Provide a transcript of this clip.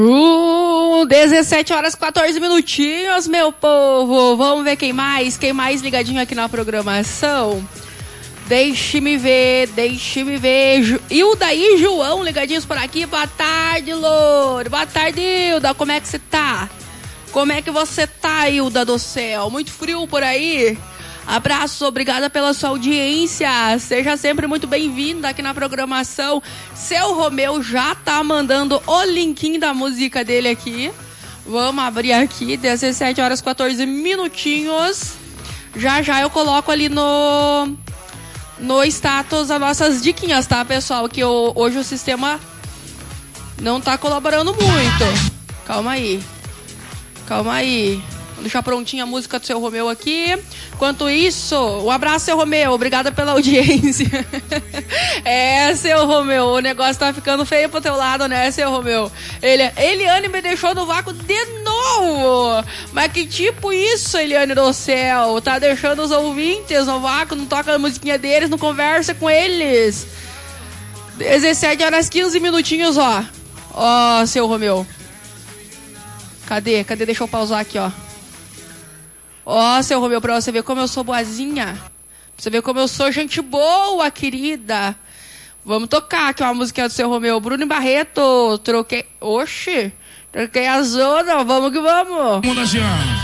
17 horas 14 minutinhos, meu povo. Vamos ver quem mais ligadinho aqui na programação. Deixe-me ver. Hilda e João ligadinhos por aqui. Boa tarde, Louro. Boa tarde, Hilda. Como é que você tá? Como é que você tá, Hilda do céu? Muito frio por aí? Abraço, obrigada pela sua audiência. Seja sempre muito bem-vinda aqui na programação. Seu Romeu já tá mandando o linkinho da música dele aqui. Vamos abrir aqui, 17 horas 14 minutinhos. Já eu coloco ali no status as nossas diquinhas, tá, pessoal? Que hoje o sistema não tá colaborando muito. Calma aí. Vou deixar prontinha a música do seu Romeu aqui. Enquanto isso, um abraço, seu Romeu. Obrigada pela audiência. Seu Romeu, o negócio tá ficando feio pro teu lado, né, seu Romeu? Eliane me deixou no vácuo de novo. Mas que tipo isso, Eliane do céu? Tá deixando os ouvintes no vácuo, não toca a musiquinha deles, não conversa com eles. 17 horas 15 minutinhos, ó. Ó, seu Romeu. Cadê? Deixa eu pausar aqui, ó. Ó, seu Romeu, pra você ver como eu sou boazinha. Pra você ver como eu sou gente boa, querida. Vamos tocar aqui uma música do seu Romeu. Bruno Barreto, troquei a zona, vamos que vamos.